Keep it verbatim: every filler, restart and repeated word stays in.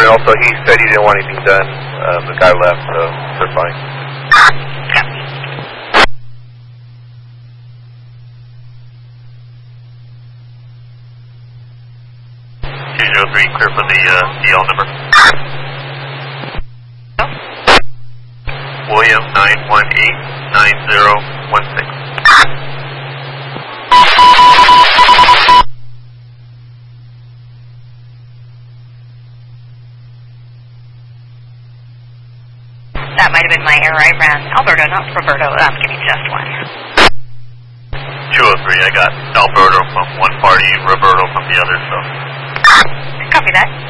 also he said he didn't want anything done. Um, the guy left, so they're fine. two zero three, clear for the uh, D L number. William nine one eight nine zero one six. That might have been my error. I ran Alberto, not Roberto. Um, give me just one. two oh three, I got Alberto from one party, Roberto from the other, so. Copy that.